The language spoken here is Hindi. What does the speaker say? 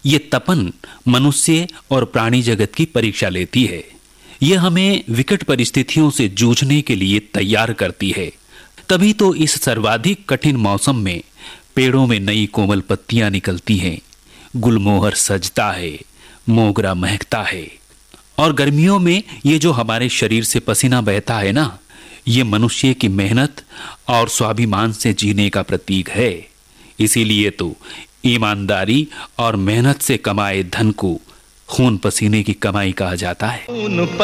ये तपन मनुष्य और प्राणी जगत की परीक्षा लेती है। यह हमें विकट परिस्थितियों से जूझने के लिए तैयार करती है। तभी तो इस सर्वाधिक कठिन मौसम में पेड़ों में नई कोमल पत्तियां निकलती हैं, गुलमोहर सजता है, मोगरा महकता है। और गर्मियों में ये जो हमारे शरीर से पसीना बहता है ना, ये मनुष्य की मेहनत और स्वाभिमान से जीने का प्रतीक है। इसीलिए तो ईमानदारी और मेहनत से कमाए धन को खून पसीने की कमाई कहा जाता है।